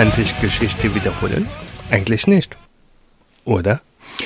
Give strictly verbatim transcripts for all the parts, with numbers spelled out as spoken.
Kann sich Geschichte wiederholen? Eigentlich nicht. Oder?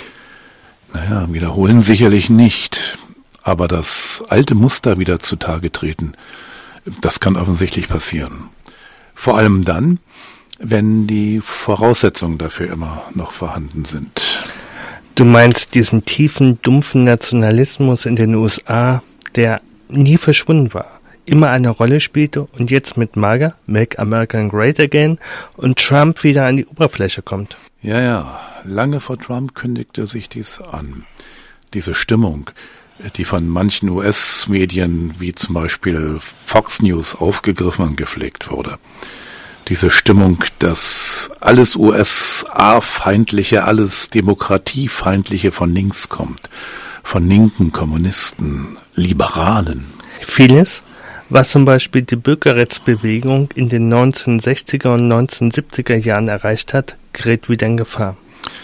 Naja, wiederholen sicherlich nicht. Aber das alte Muster wieder zutage treten, das kann offensichtlich passieren. Vor allem dann, wenn die Voraussetzungen dafür immer noch vorhanden sind. Du meinst diesen tiefen, dumpfen Nationalismus in den U S A, der nie verschwunden war, immer eine Rolle spielte und jetzt mit MAGA, Make America Great Again, und Trump wieder an die Oberfläche kommt? Ja, ja, lange vor Trump kündigte sich dies an. Diese Stimmung, die von manchen U S-Medien wie zum Beispiel Fox News aufgegriffen und gepflegt wurde. Diese Stimmung, dass alles U S A-feindliche, alles Demokratiefeindliche von links kommt, von linken Kommunisten, Liberalen. Vieles, was zum Beispiel die Bürgerrechtsbewegung in den neunzehnhundertsechziger und neunzehnhundertsiebziger Jahren erreicht hat, gerät wieder in Gefahr.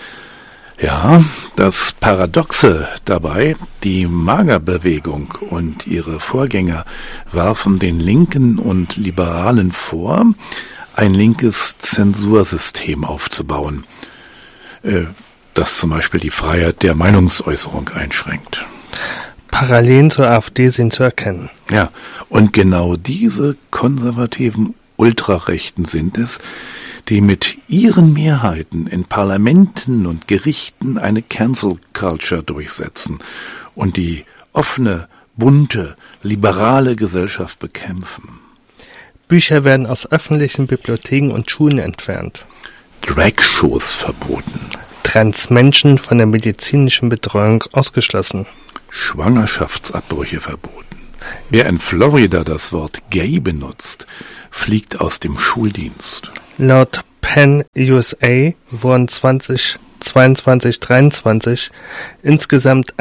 Ja, das Paradoxe dabei, die MAGA-Bewegung und ihre Vorgänger warfen den Linken und Liberalen vor, ein linkes Zensursystem aufzubauen, äh, das zum Beispiel die Freiheit der Meinungsäußerung einschränkt. Parallelen zur AfD sind zu erkennen. Ja, und genau diese konservativen Ultrarechten sind es, die mit ihren Mehrheiten in Parlamenten und Gerichten eine Cancel Culture durchsetzen und die offene, bunte, liberale Gesellschaft bekämpfen. Bücher werden aus öffentlichen Bibliotheken und Schulen entfernt. Drag-Shows verboten. Transmenschen von der medizinischen Betreuung ausgeschlossen. Schwangerschaftsabbrüche verboten. Wer in Florida das Wort gay benutzt, fliegt aus dem Schuldienst. Laut Penn U S A wurden zweitausendzweiundzwanzig dreiundzwanzig insgesamt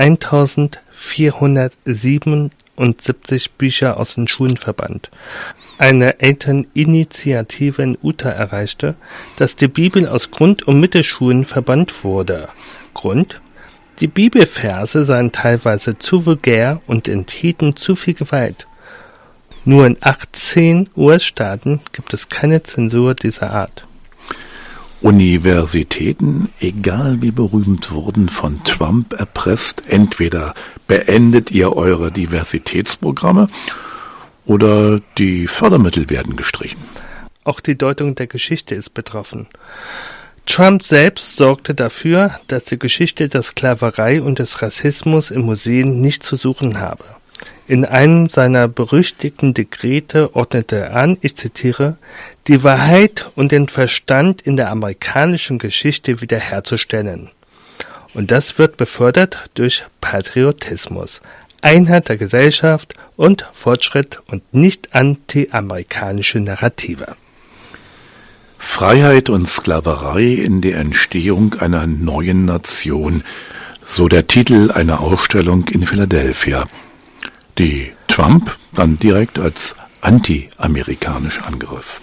eintausendvierhundertsiebenundsiebzig Bücher aus den Schulen verbannt. Eine Elterninitiative in Utah erreichte, dass die Bibel aus Grund- und Mittelschulen verbannt wurde. Grund? Die Bibelverse seien teilweise zu vulgär und enthielten zu viel Gewalt. Nur in achtzehn U S-Staaten gibt es keine Zensur dieser Art. Universitäten, egal wie berühmt, wurden von Trump erpresst. Entweder beendet ihr eure Diversitätsprogramme oder die Fördermittel werden gestrichen. Auch die Deutung der Geschichte ist betroffen. Trump selbst sorgte dafür, dass die Geschichte der Sklaverei und des Rassismus in Museen nicht zu suchen habe. In einem seiner berüchtigten Dekrete ordnete er an, ich zitiere, die Wahrheit und den Verstand in der amerikanischen Geschichte wiederherzustellen. Und das wird befördert durch Patriotismus, Einheit der Gesellschaft und Fortschritt und nicht anti-amerikanische Narrative. Freiheit und Sklaverei in der Entstehung einer neuen Nation, so der Titel einer Ausstellung in Philadelphia, die Trump dann direkt als anti-amerikanisch angriff.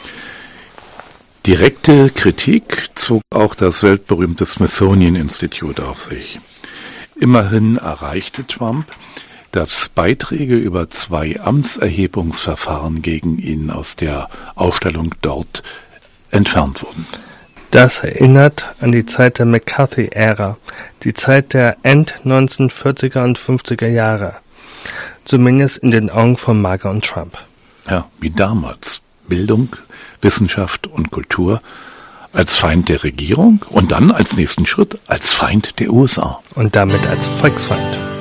Direkte Kritik zog auch das weltberühmte Smithsonian Institute auf sich. Immerhin erreichte Trump, dass Beiträge über zwei Amtserhebungsverfahren gegen ihn aus der Ausstellung dort entfernt wurden. Das erinnert an die Zeit der McCarthy-Ära, die Zeit der End-neunzehnhundertvierziger und fünfziger Jahre. Zumindest in den Augen von MAGA und Trump. Ja, wie damals. Bildung, Wissenschaft und Kultur als Feind der Regierung und dann als nächsten Schritt als Feind der U S A. Und damit als Volksfeind.